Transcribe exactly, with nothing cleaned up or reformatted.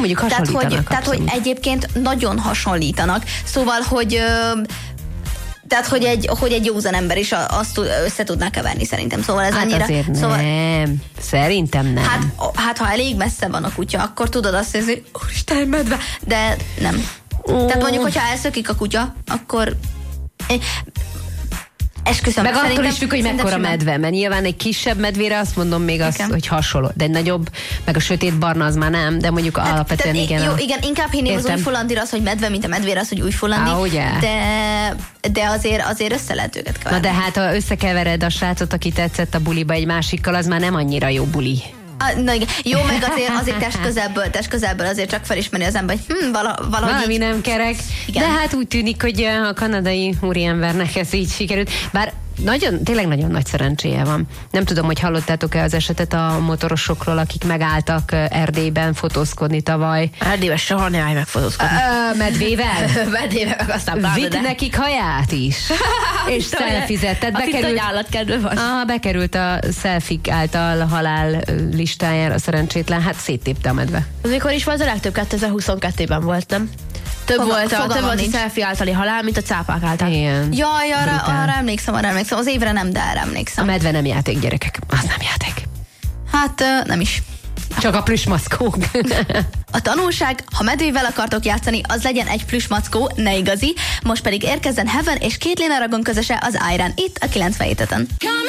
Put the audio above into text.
mondjuk hasonlítanak. Tehát, hogy, tehát, hogy egyébként nagyon hasonlítanak. Szóval, hogy... Ö, Tehát, hogy egy, hogy egy józan ember is azt össze tudná keverni szerintem. Szóval ez hát annyira... azért szóval, nem. Szerintem nem. Hát, hát, ha elég messze van a kutya, akkor tudod azt, hogy úristen, medve. De nem. Uh. Tehát mondjuk, hogyha elszökik a kutya, akkor... Esküszöm. Meg attól is függ, hogy mekkora medve, mert nyilván egy kisebb medvére azt mondom még azt, igen. hogy hasonló. De egy nagyobb, meg a sötét barna az már nem, de mondjuk hát, alapvetően igen. Jó, a... igen, inkább hinném az újfullandira az, hogy medve, mint a medvére az, hogy újfullandi. Á, ugye? De, de azért, azért össze lehet őket keverni. Na de hát, ha összekevered a srácot, aki tetszett a buliba egy másikkal, az már nem annyira jó buli. A, na igen. Jó, meg azért, azért test közelből, test közelből azért csak felismeri az ember, hogy hm, vala, valahogy valami így... nem kerek. Igen. De hát úgy tűnik, hogy a kanadai úriembernek ez így sikerült. Bár nagyon, tényleg nagyon nagy szerencséje van. Nem tudom, hogy hallottátok-e az esetet a motorosokról, akik megálltak Erdélyben fotózkodni tavaly. Erdélyben soha ne állj meg fotózkodni. Ö, medvével? medvével, meg aztán bárda, Vitt de... nekik haját is. És szelfizettet. Bekerült, állatkedve van. Ah, bekerült a szelfik által halál listájára szerencsétlen. Hát széttépte a medve. Az mikor is volt a legtöbb? kétezer-huszonkettőben volt, nem? Több Fogal, volt a, több volt a selfie általi halál, mint a cápák által. Igen. Jaj, arra, arra emlékszem, arra emlékszem. Az évre nem, de erre emlékszem. A medve nem játék, gyerekek. Az nem játék. Hát nem is. Csak a plüsmackók. A tanulság, ha medvével akartok játszani, az legyen egy plüsmackó, ne igazi. Most pedig érkezzen Heaven és Caitlin Aragon közöse az Iron itt a kilencvenhéten.